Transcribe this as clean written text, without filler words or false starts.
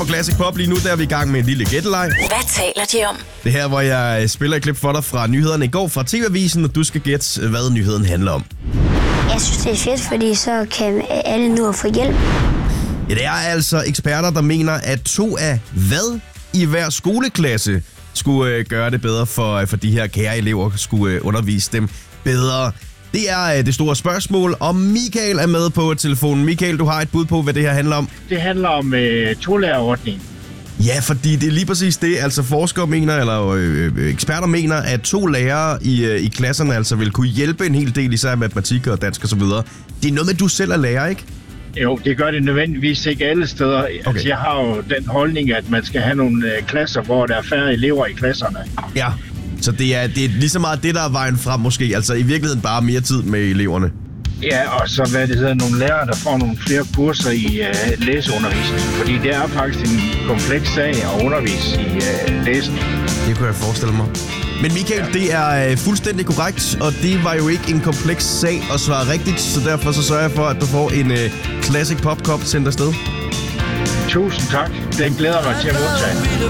På Classic Pop lige nu, der er vi i gang med en lille gætteleg. Hvad taler de om? Det her, hvor jeg spiller et klip for dig fra nyhederne i går fra TV-avisen, og du skal gætte, hvad nyheden handler om. Jeg synes, det er fedt, fordi så kan alle nu få hjælp. Ja, det er altså eksperter, der mener, at 2 af hvad i hver skoleklasse skulle gøre det bedre for de her kære elever, skulle undervise dem bedre. Det er det store spørgsmål, og Michael er med på telefonen. Michael, du har et bud på, hvad det her handler om. Det handler om tolærerordningen. Ja, fordi det er lige præcis det. Altså forskere mener, eller eksperter mener, at 2 lærere i klasserne altså vil kunne hjælpe en hel del, især matematik og dansk og så videre. Det er noget med, at du selv er lærer, ikke? Jo, det gør det nødvendigvis ikke alle steder. Okay. Altså, jeg har jo den holdning, at man skal have nogle klasser, hvor der er færre elever i klasserne. Ja, så det er lige så meget det, der er vejen frem måske. Altså i virkeligheden bare mere tid med eleverne. Ja, og så nogle lærere, der får nogle flere kurser i læseundervisning. Fordi det er faktisk en kompleks sag at undervise i læsning. Det kunne jeg forestille mig. Men Michael, det er fuldstændig korrekt, og det var jo ikke en kompleks sag at svare rigtigt, så derfor så sørger jeg for, at du får en Classic Pop Cup sendt afsted. Tusind tak. Den glæder mig til at modtage.